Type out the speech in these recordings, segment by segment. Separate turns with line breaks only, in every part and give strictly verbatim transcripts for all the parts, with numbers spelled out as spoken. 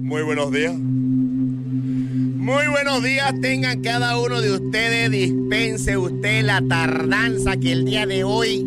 Muy buenos días. Muy buenos días tengan cada uno de ustedes. Dispense usted la tardanza que el día de hoy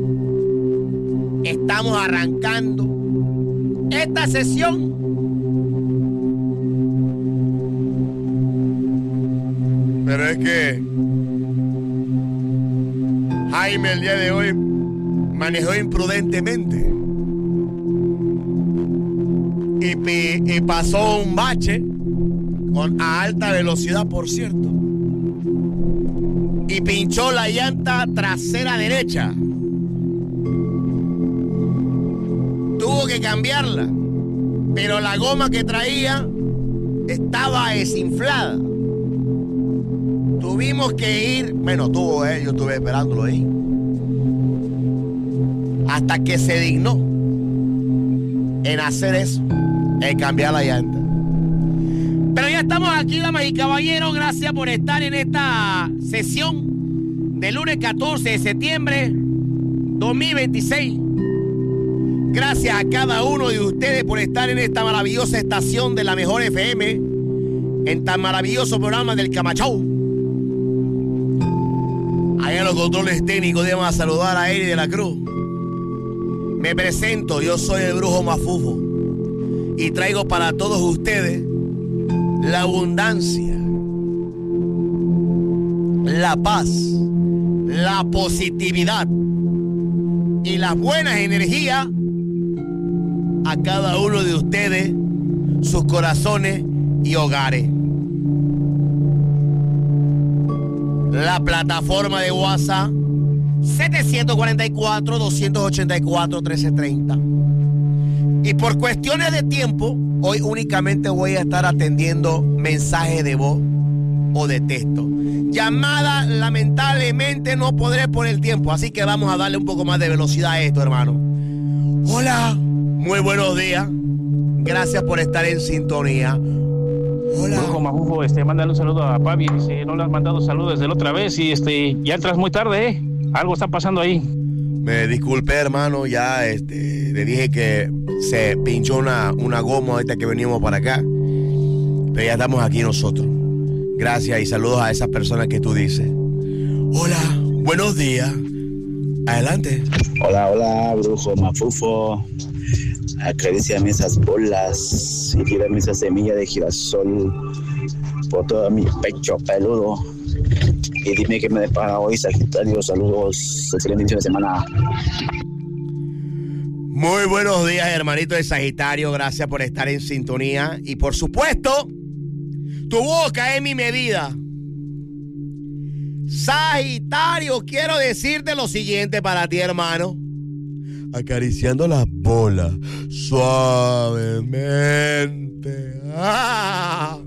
estamos arrancando esta sesión. Pero es que Jaime el día de hoy manejó imprudentemente y, pi, y pasó un bache con, a alta velocidad, por cierto, y pinchó la llanta trasera derecha. Tuvo que cambiarla, pero la goma que traía estaba desinflada. Tuvimos que ir, bueno, tuvo, eh, yo estuve esperándolo ahí, hasta que se dignó en hacer eso, en cambiar la llanta. Pero ya estamos aquí, damas y caballeros. Gracias por estar en esta sesión del lunes catorce de septiembre dos mil veintiséis. Gracias a cada uno de ustedes por estar en esta maravillosa estación de la mejor F M, en tan maravilloso programa del Camachao. Allá en los controles técnicos debemos saludar a Eri de la Cruz. Me presento, yo soy el Brujo Mafufo y traigo para todos ustedes la abundancia, la paz, la positividad y las buenas energías a cada uno de ustedes, sus corazones y hogares. La plataforma de WhatsApp setecientos cuarenta y cuatro, doscientos ochenta y cuatro, trece treinta. Y por cuestiones de tiempo, hoy únicamente voy a estar atendiendo mensajes de voz o de texto. Llamada, lamentablemente no podré por el tiempo, así que vamos a darle un poco más de velocidad a esto, hermano. Hola, muy buenos días. Gracias por estar en sintonía. Hola.
Brujo Mafufo, este, mándale un saludo a Pavi. Dice, no le has mandado saludos desde la otra vez y este, ya entras muy tarde, ¿eh? Algo está pasando ahí.
Me disculpé, hermano, ya este, le dije que se pinchó una, una goma ahorita que venimos para acá. Pero ya estamos aquí nosotros. Gracias y saludos a esas personas que tú dices. Hola, buenos días. Adelante.
Hola, hola, Brujo Mafufo. Acaríciame esas bolas y tírame esa semilla de girasol por todo mi pecho peludo. Y dime qué me depara hoy, Sagitario. Saludos, excelente inicio de semana.
Muy buenos días, hermanito de Sagitario. Gracias por estar en sintonía. Y por supuesto, tu boca es mi medida. Sagitario, quiero decirte lo siguiente para ti, hermano. Acariciando las bolas suavemente. ¡Ah!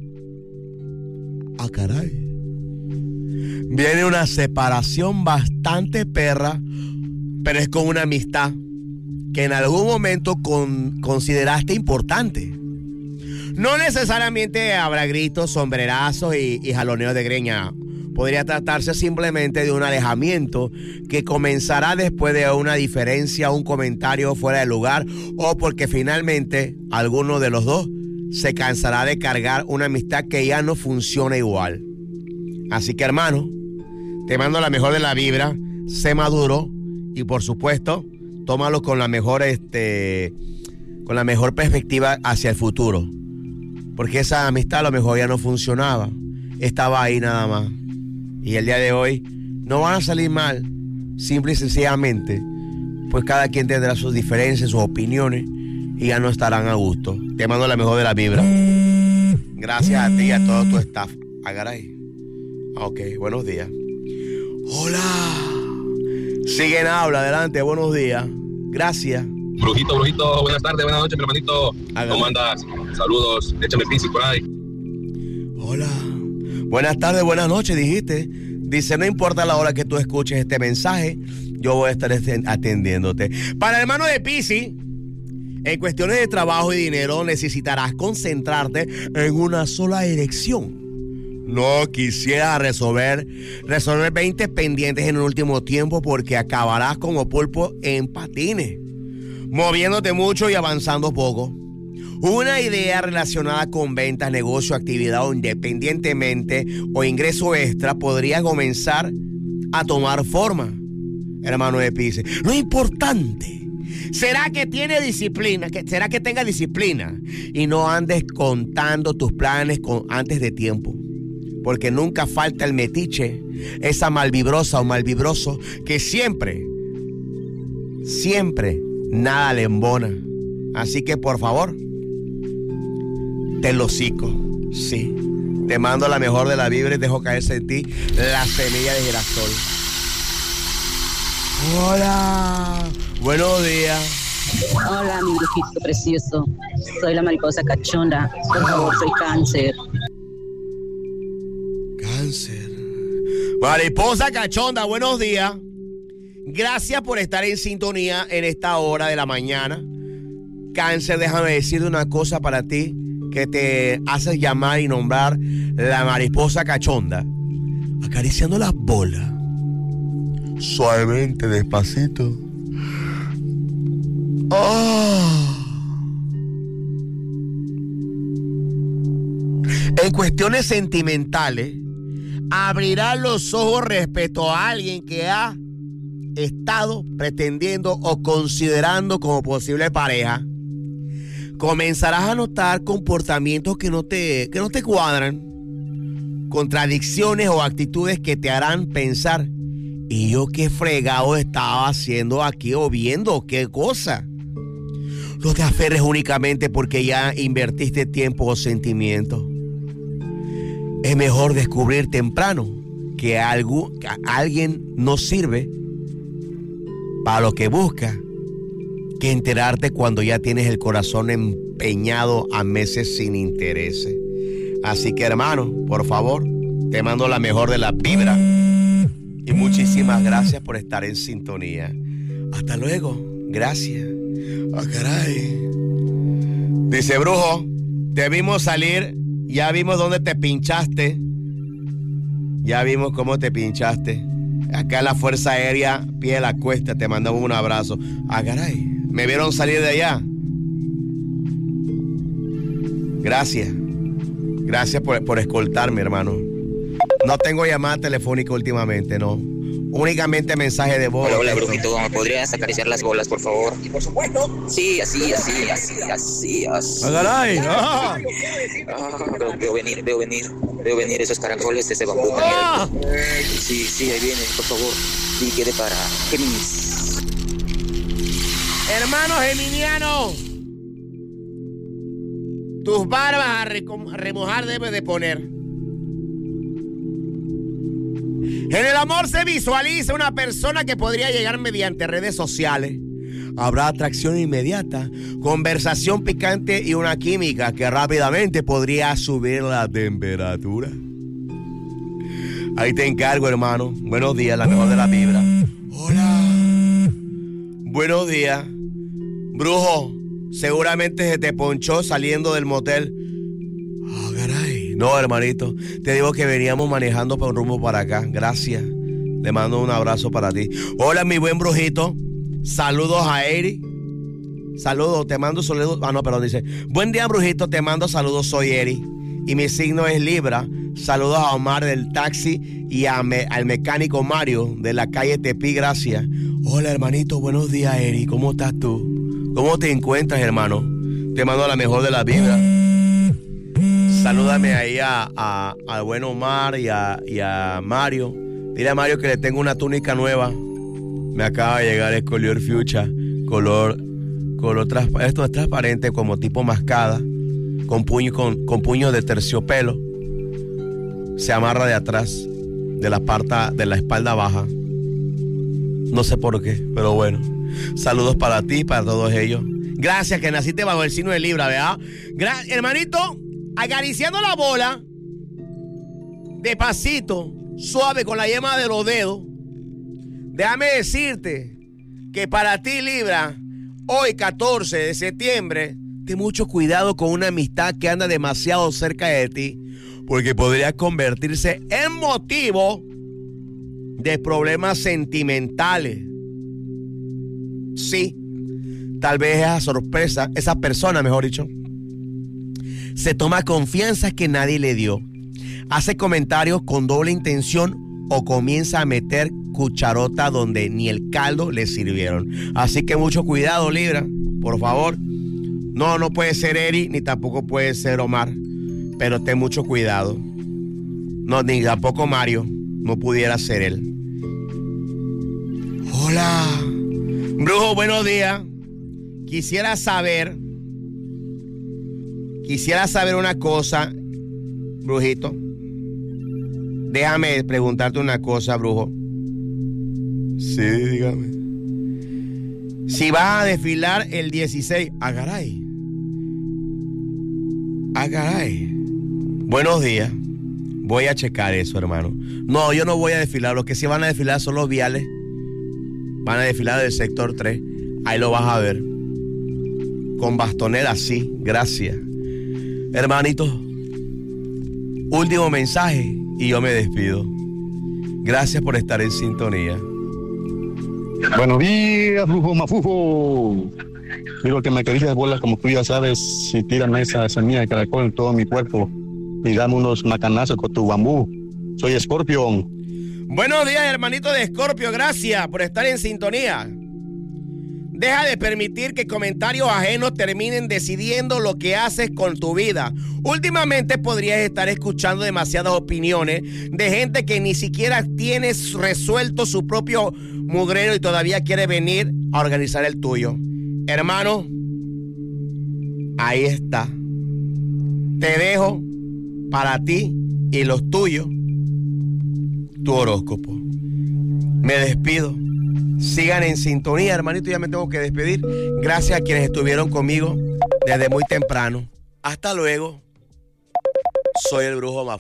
¡Ah, caray! Viene una separación bastante perra, pero es con una amistad que en algún momento con, consideraste importante. No necesariamente habrá gritos, sombrerazos y, y jaloneos de greña. Podría tratarse simplemente de un alejamiento que comenzará después de una diferencia, un comentario fuera de lugar, o porque finalmente alguno de los dos se cansará de cargar una amistad que ya no funciona igual. Así que, hermano, te mando la mejor de la vibra, sé maduro y por supuesto, tómalo con la mejor, este, con la mejor perspectiva hacia el futuro. Porque esa amistad a lo mejor ya no funcionaba, estaba ahí nada más. Y el día de hoy no van a salir mal, simple y sencillamente, pues cada quien tendrá sus diferencias, sus opiniones y ya no estarán a gusto. Te mando la mejor de la vibra. Gracias a ti y a todo tu staff. Agaray. Ok, buenos días. Hola. Siguen habla, adelante, buenos días. Gracias.
Brujito, brujito, buenas tardes, buenas noches, mi hermanito.
Hágale.
¿Cómo andas? Saludos, échame piscis por ahí.
Hola. Buenas tardes, buenas noches, dijiste. Dice, no importa la hora que tú escuches este mensaje, yo voy a estar atendiéndote. Para el hermano de Piscis, en cuestiones de trabajo y dinero necesitarás concentrarte en una sola dirección. No quisiera resolver, resolver veinte pendientes en el último tiempo porque acabarás como pulpo en patines, moviéndote mucho y avanzando poco. Una idea relacionada con ventas, negocio, actividad o independientemente o ingreso extra podría comenzar a tomar forma, hermano de Piscis. Lo importante, ¿será que tiene disciplina? ¿Será que tenga disciplina? Y no andes contando tus planes con, antes de tiempo. Porque nunca falta el metiche, esa malvibrosa o malvibroso que siempre, siempre nada le embona. Así que por favor, te lo hocico, sí. Te mando la mejor de la vibra y dejo caerse en ti la semilla de girasol. Hola, buenos días.
Hola, mi brujito precioso. Soy la mariposa cachonda. Por favor, soy Cáncer.
Cáncer. Mariposa cachonda, buenos días. Gracias por estar en sintonía en esta hora de la mañana. Cáncer, déjame decirte una cosa para ti que te hace llamar y nombrar la mariposa cachonda. Acariciando las bolas. Suavemente, despacito. Oh. En cuestiones sentimentales, abrirás los ojos respecto a alguien que ha estado pretendiendo o considerando como posible pareja. Comenzarás a notar comportamientos que no te, que no te cuadran, contradicciones o actitudes que te harán pensar, ¿y yo qué fregado estaba haciendo aquí o viendo? ¿Qué cosa? No te aferres únicamente porque ya invertiste tiempo o sentimiento. Es mejor descubrir temprano que, algo, que alguien no sirve para lo que busca que enterarte cuando ya tienes el corazón empeñado a meses sin interés. Así que, hermano, por favor, te mando la mejor de la vibra y muchísimas gracias por estar en sintonía. Hasta luego. Gracias. Ah, caray. Dice, brujo, te vimos salir, ya vimos dónde te pinchaste, ya vimos cómo te pinchaste. Acá en la Fuerza Aérea, pie de la cuesta, te mandamos un abrazo. Ah, caray, me vieron salir de allá. Gracias. Gracias por, por escoltarme, hermano. No tengo llamada telefónica últimamente, no. Únicamente mensaje de voz.
Hola, hola, brujito. ¿Me podrías acariciar las bolas, por favor? Y por supuesto. Sí, así, así, así, así, así.
¡Ah, caray! ¡Ah!
Ah, veo, veo venir, veo venir, veo venir esos caracoles de ese bambú.
¡Ah!
Sí, sí, ahí viene, por favor. Y quede para Géminis.
Hermano geminiano, tus barbas a, re a remojar debes de poner. En el amor se visualiza una persona que podría llegar mediante redes sociales. Habrá atracción inmediata, conversación picante y una química que rápidamente podría subir la temperatura. Ahí te encargo, hermano. Buenos días, la mejor de la vibra. Hola. Buenos días. Brujo, seguramente se te ponchó saliendo del motel. Ah, caray. No, hermanito, te digo que veníamos manejando por un rumbo para acá. Gracias. Le mando un abrazo para ti. Hola, mi buen brujito. Saludos a Eri. Saludos, te mando saludos. Ah, no, perdón, dice. Buen día, brujito, te mando saludos, soy Eri. Y mi signo es Libra. Saludos a Omar del taxi y a me, al mecánico Mario de la calle Tepi, gracias. Hola, hermanito, buenos días, Eri. ¿Cómo estás tú? ¿Cómo te encuentras, hermano? Te mando la mejor de la vida. Salúdame ahí a, a, a buen Omar y a, y a Mario. Dile a Mario que le tengo una túnica nueva. Me acaba de llegar el color fuchsia, color, color transparente. Esto es transparente como tipo mascada, con puño, con, con puño de terciopelo. Se amarra de atrás, de la parte de la espalda baja. No sé por qué, pero bueno. Saludos para ti y para todos ellos. Gracias, que naciste bajo el signo de Libra, ¿verdad? Gra hermanito, acariciando la bola, despacito, suave, con la yema de los dedos. Déjame decirte que para ti, Libra, hoy catorce de septiembre, ten mucho cuidado con una amistad que anda demasiado cerca de ti, porque podría convertirse en motivo de problemas sentimentales. Sí, tal vez esa sorpresa, esa persona, mejor dicho, Se toma confianza que nadie le dio. Hace comentarios con doble intención o comienza a meter cucharota donde ni el caldo le sirvieron. Así que mucho cuidado, Libra, por favor. No, no puede ser Eri, ni tampoco puede ser Omar, pero ten mucho cuidado. No, ni tampoco Mario, no pudiera ser él. Hola, brujo, buenos días. Quisiera saber, quisiera saber una cosa, brujito. Déjame preguntarte una cosa, brujo. Sí, dígame. Si vas a desfilar el dieciséis, ah, caray. Ah, caray. Buenos días. Voy a checar eso, hermano. No, yo no voy a desfilar. Los que sí van a desfilar son los viales. Van a desfilar del sector tres. Ahí lo vas a ver. Con bastonera, sí. Gracias. Hermanito, último mensaje y yo me despido. Gracias por estar en sintonía.
Buenos días, brujo mafufo. Digo que me acaricias bolas, como tú ya sabes, si tiran esa semilla de caracol en todo mi cuerpo y dame unos macanazos con tu bambú. Soy Escorpión.
Buenos días, hermanito de Escorpio. Gracias por estar en sintonía. Deja de permitir que comentarios ajenos terminen decidiendo lo que haces con tu vida. Últimamente podrías estar escuchando demasiadas opiniones de gente que ni siquiera tiene resuelto su propio mugrero y todavía quiere venir a organizar el tuyo. Hermano, ahí está. Te dejo para ti y los tuyos tu horóscopo. Me despido. Sigan en sintonía, hermanito, ya me tengo que despedir. Gracias a quienes estuvieron conmigo desde muy temprano. Hasta luego. Soy el brujo Mafufo.